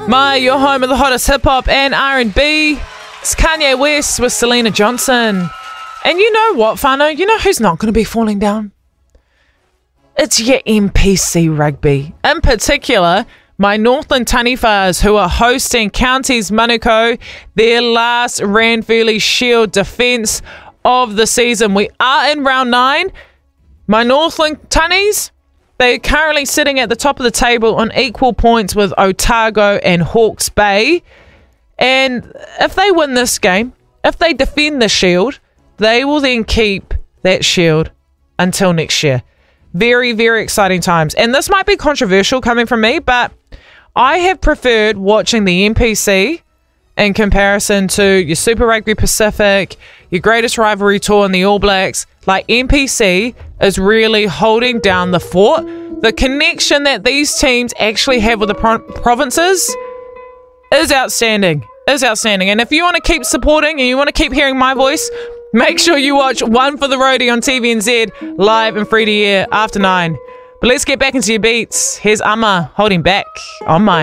Your home of the hottest hip-hop and R&B. It's Kanye West with Selena Johnson. And you know what, whānau? You know who's not going to be falling down? It's your NPC rugby. In particular, my Northland Taniwhas, who are hosting Counties Manukau, their last Ranfurly Shield defence of the season. We are in round 9. My Northland Tunnies, they're currently sitting at the top of the table on equal points with Otago and Hawke's Bay. And if they win this game, if they defend the shield, they will then keep that shield until next year. Very, very exciting times. And this might be controversial coming from me, but I have preferred watching the NPC in comparison to your Super Rugby Pacific, your Greatest Rivalry Tour and the All Blacks. Like, NPC is really holding down the fort. The connection that these teams actually have with the provinces is outstanding. And if you want to keep supporting and you want to keep hearing my voice, make sure you watch One for the Roadie on TVNZ live and free to air after 9. But let's get back into your beats. Here's Amma holding back on mine.